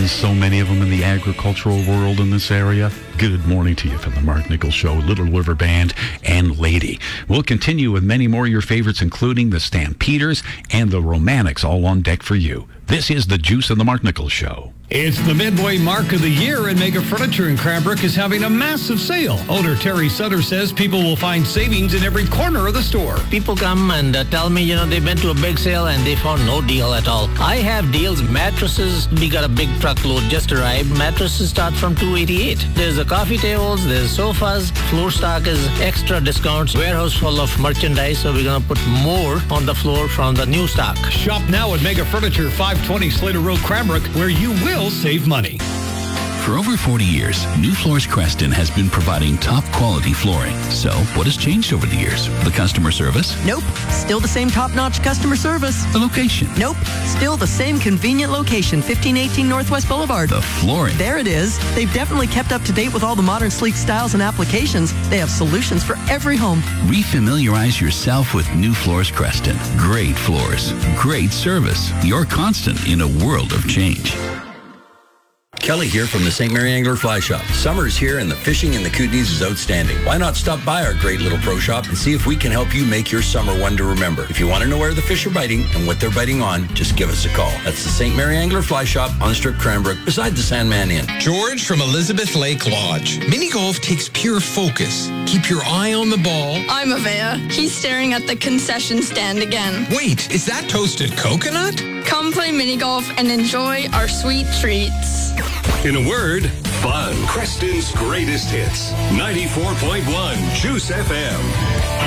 and so many of them in the agricultural world in this area. Good morning to you from the Mark Nichols Show, Little River Band, and Lady. We'll continue with many more of your favorites, including the Stampeders and the Romantics, all on deck for you. This is The Juice and the Mark Nichols Show. It's the midway mark of the year, and Mega Furniture in Cranbrook is having a massive sale. Owner Terry Sutter says people will find savings in every corner of the store. People come and tell me, they've been to a big sale and they found no deal at all. I have deals. Mattresses, we got a big truckload just arrived. Mattresses start from $288. There's the coffee tables, there's sofas, floor stock is extra discounts. Warehouse full of merchandise, so we're going to put more on the floor from the new stock. Shop now at Mega Furniture, 520 Slater Road, Cranbrook, where you will save money. For over 40 years, New Floors Creston has been providing top-quality flooring. So, what has changed over the years? The customer service? Nope. Still the same top-notch customer service. The location? Nope. Still the same convenient location, 1518 Northwest Boulevard. The flooring? There it is. They've definitely kept up to date with all the modern sleek styles and applications. They have solutions for every home. Refamiliarize yourself with New Floors Creston. Great floors. Great service. Your constant in a world of change. Kelly here from the St. Mary Angler Fly Shop. Summer is here and the fishing in the Kootenays is outstanding. Why not stop by our great little pro shop and see if we can help you make your summer one to remember. If you want to know where the fish are biting and what they're biting on, just give us a call. That's the St. Mary Angler Fly Shop on Strip Cranbrook beside the Sandman Inn. George from Elizabeth Lake Lodge. Mini golf takes pure focus. Keep your eye on the ball. I'm Avea. He's staring at the concession stand again. Wait, is that toasted coconut? Come play mini golf and enjoy our sweet treats. In a word, fun. Creston's greatest hits. 94.1 Juice FM.